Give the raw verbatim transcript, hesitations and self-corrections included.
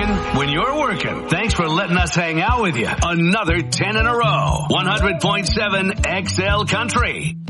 working when you're working. Thanks for letting us hang out with you. Another ten in a row. one hundred point seven X L Country.